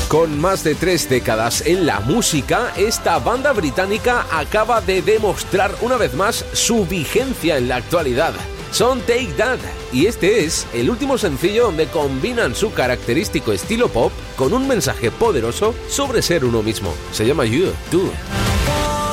Con más de 3 décadas en la música, esta banda británica acaba de demostrar una vez más su vigencia en la actualidad. Son Take That, y este es el último sencillo donde combinan su característico estilo pop con un mensaje poderoso sobre ser uno mismo. Se llama You, Too.